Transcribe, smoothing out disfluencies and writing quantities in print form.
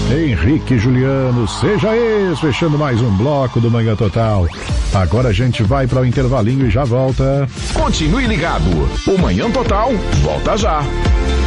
Henrique e Juliano, seja ex, fechando mais um bloco do Manhã Total. Agora a gente vai para o intervalinho e já volta. Continue ligado, o Manhã Total volta já.